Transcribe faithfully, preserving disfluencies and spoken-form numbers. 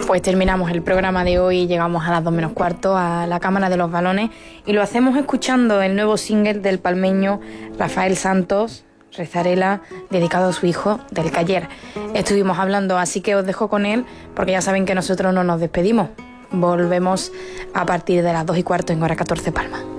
Pues terminamos el programa de hoy, llegamos a las dos menos cuarto a la Cámara de los Balones y lo hacemos escuchando el nuevo single del palmeño Rafael Santos, Rezarela, dedicado a su hijo del Cayer. Estuvimos hablando, así que os dejo con él porque ya saben que nosotros no nos despedimos. Volvemos a partir de las dos y cuarto en hora catorce Palma.